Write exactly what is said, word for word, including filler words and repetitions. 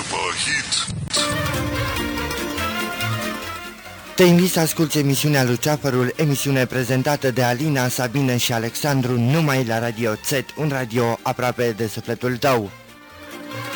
pe Hit. Te invit să asculti emisiunea Luceafărul, emisiune prezentată de Alina, Sabine și Alexandru numai la Radio Z, un radio aproape de sufletul tău.